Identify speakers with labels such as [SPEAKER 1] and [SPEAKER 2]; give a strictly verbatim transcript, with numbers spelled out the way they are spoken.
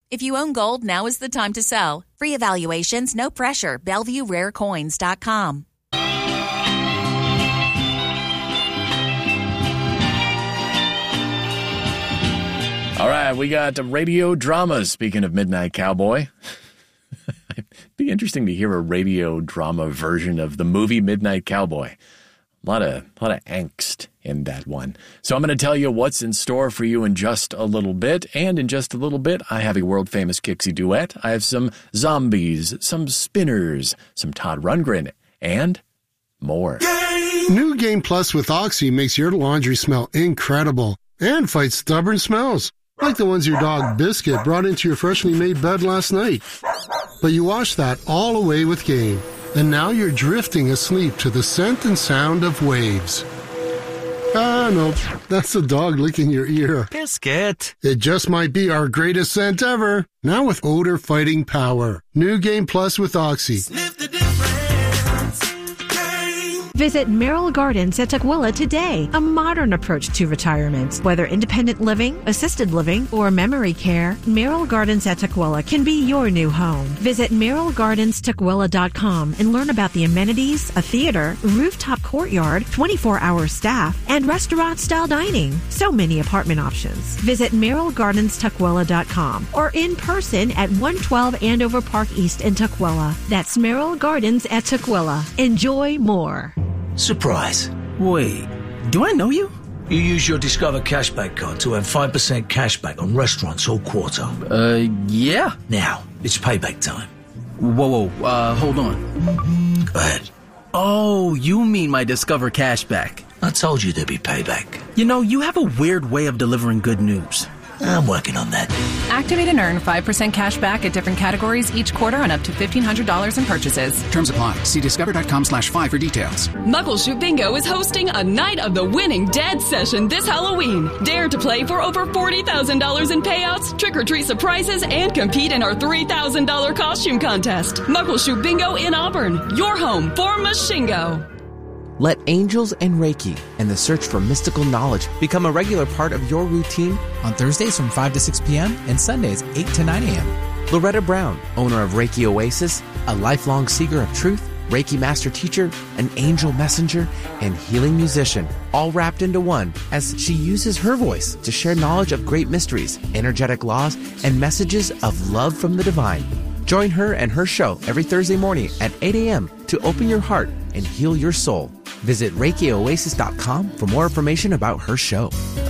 [SPEAKER 1] If you own gold, now is the time to sell. Free evaluations, no pressure. Bellevue Rare Coins dot com.
[SPEAKER 2] All right, we got radio drama. Speaking of Midnight Cowboy, it'd be interesting to hear a radio drama version of the movie Midnight Cowboy. A lot of, a lot of angst in that one. So I'm going to tell you what's in store for you in just a little bit. And in just a little bit, I have a world-famous Kixie duet. I have some zombies, some spinners, some Todd Rundgren, and more.
[SPEAKER 3] New Game Plus with Oxy makes your laundry smell incredible and fights stubborn smells, like the ones your dog Biscuit brought into your freshly made bed last night. But you wash that all away with Game, and now you're drifting asleep to the scent and sound of waves. Ah, no, that's the dog licking your ear.
[SPEAKER 4] Biscuit.
[SPEAKER 3] It just might be our greatest scent ever. Now with odor-fighting power. New Game Plus with Oxy.
[SPEAKER 5] Sniff the difference. Game.
[SPEAKER 6] Visit Merrill Gardens at Tukwila today. A modern approach to retirement. Whether independent living, assisted living, or memory care, Merrill Gardens at Tukwila can be your new home. Visit merrill gardens tukwila dot com and learn about the amenities, a theater, rooftop courtyard, twenty-four hour staff, and restaurant-style dining. So many apartment options. Visit merrill gardens tukwila dot com or in person at one twelve Andover Park East in Tukwila. That's Merrill Gardens at Tukwila. Enjoy more.
[SPEAKER 4] Surprise.
[SPEAKER 7] Wait, do I know you?
[SPEAKER 4] You use your Discover Cashback card to earn five percent cashback on restaurants all quarter.
[SPEAKER 7] Uh, yeah.
[SPEAKER 4] Now, it's payback time.
[SPEAKER 7] Whoa, whoa, uh, hold on.
[SPEAKER 4] Go ahead.
[SPEAKER 7] Oh, you mean my Discover Cashback.
[SPEAKER 4] I told you there'd be payback.
[SPEAKER 7] You know, you have a weird way of delivering good news.
[SPEAKER 4] I'm working on that.
[SPEAKER 8] Activate and earn five percent cash back at different categories each quarter on up to fifteen hundred dollars in purchases.
[SPEAKER 9] Terms apply. See discover.com slash five for details.
[SPEAKER 10] Muckleshoot Bingo is hosting a Night of the Winning Dead session this Halloween. Dare to play for over forty thousand dollars in payouts, trick-or-treat surprises, and compete in our three thousand dollars costume contest. Muckleshoot Bingo in Auburn, your home for Mashingo.
[SPEAKER 11] Let angels and Reiki and the search for mystical knowledge become a regular part of your routine
[SPEAKER 12] on Thursdays from five to six p.m. and Sundays eight to nine a.m.
[SPEAKER 11] Loretta Brown, owner of Reiki Oasis, a lifelong seeker of truth, Reiki master teacher, an angel messenger, and healing musician, all wrapped into one as she uses her voice to share knowledge of great mysteries, energetic laws, and messages of love from the divine. Join her and her show every Thursday morning at eight a.m. to open your heart and heal your soul. Visit Reiki Oasis dot com for more information about her show.